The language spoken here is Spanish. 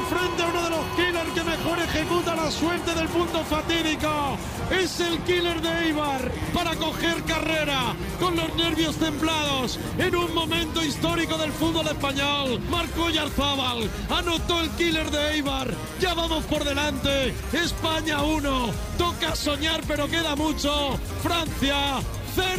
frente a uno de los killers que mejor ejecuta la suerte del punto fatídico. Es el killer de Eibar para coger carrera con los nervios templados en un momento histórico del fútbol español. Marcó Oyarzábal, anotó el killer de Eibar. Ya vamos por delante. España 1. Toca soñar, pero queda mucho. Francia